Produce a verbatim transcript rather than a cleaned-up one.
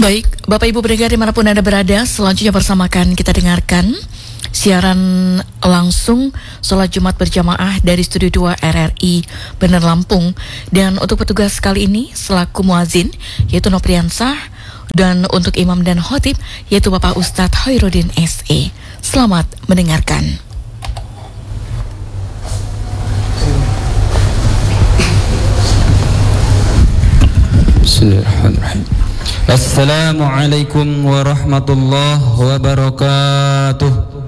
Baik, Bapak Ibu pendengar dimanapun Anda berada, selanjutnya bersamakan kita dengarkan siaran langsung sholat Jumat berjamaah dari Studio dua R R I Bener Lampung. Dan untuk petugas kali ini selaku muazin yaitu Nopriansah, dan untuk imam dan khotib yaitu Bapak Ustadz Hoirudin S E. Selamat mendengarkan. Bismillahirrahmanirrahim. Assalamualaikum warahmatullahi wabarakatuh.